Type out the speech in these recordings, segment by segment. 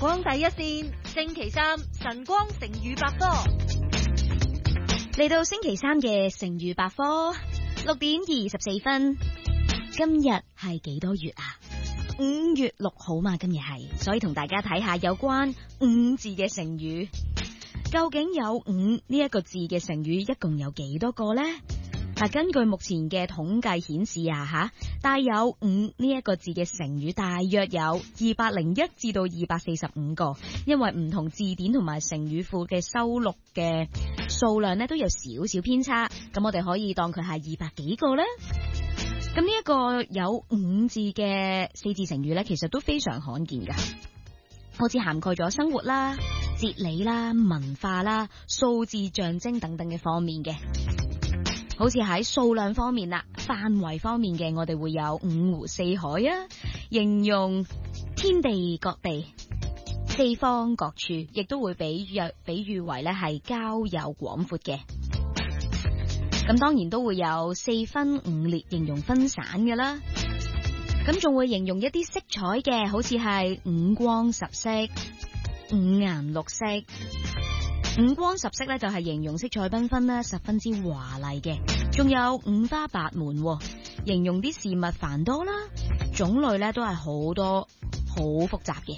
光第一線，星期三晨光成語百科。 嚟到星期三嘅成語百科，6:24。今日係幾多月啊？5月6號嘛，今日係，所以同大家睇下有關五字嘅成語。究竟有五呢一個字嘅成語一共有幾多個呢？根據目前嘅統計顯示帶有五呢一個字嘅成語大約有201至到245個，因為唔同字典同埋成語庫嘅收錄嘅數量呢都有少少偏差，咁我哋可以當佢係200幾個啦。咁呢一個有五字嘅四字成語呢，其實都非常罕見噶，好似涵蓋咗生活啦、哲理啦、文化啦、數字象徵等等嘅方面嘅。好似喺數量方面啦、範圍方面嘅，我哋會有五湖四海啊，形容天地各地、四方各處，亦都會比喻為咧係交友廣闊嘅。咁當然都會有四分五裂，形容分散嘅啦。咁仲會形容一啲色彩嘅，好似係五光十色、五顏六色。五光十色咧就係形容色彩繽紛啦，十分之華麗嘅。仲有五花八門，形容啲事物繁多啦，種類咧都係好多，好複雜嘅。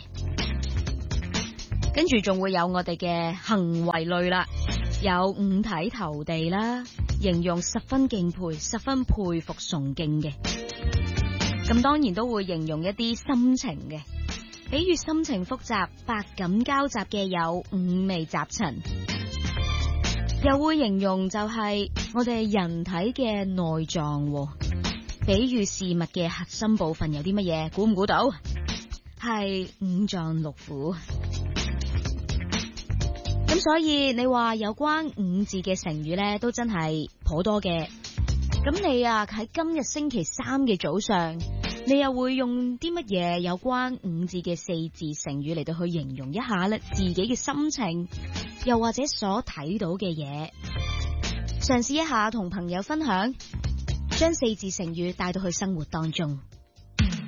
跟住仲會有我哋嘅行為類啦，有五體投地啦，形容十分敬佩、十分佩服崇敬嘅。咁當然都會形容一啲心情嘅。比喻心情複雜、百感交集嘅有五味雜陳，又會形容就係我哋人體嘅內臟，比喻事物嘅核心部分有啲乜嘢？估唔估到？係五臟六腑。咁所以你話有關五字嘅成語呢，都真係頗多嘅。咁你喺今日星期三嘅早上，你又會用啲乜嘢有關五字嘅四字成語嚟到去形容一下咧自己嘅心情，又或者所睇到嘅嘢，嘗試一下同朋友分享，將四字成語帶到去生活當中。